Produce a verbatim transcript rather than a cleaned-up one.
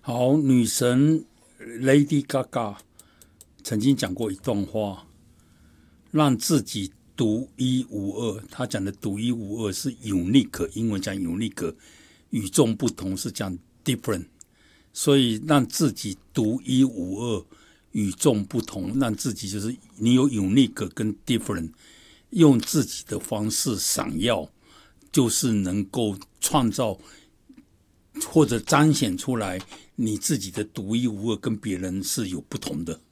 好，女神 Lady Gaga 曾经讲过一段话，让自己独一无二。她讲的独一无二是 unique， 英文讲 unique， 与众不同是讲 different， 所以让自己独一无二、与众不同，让自己就是你有 unique 跟 different， 用自己的方式闪耀，就是能够创造或者彰显出来你自己的独一无二，跟别人是有不同的。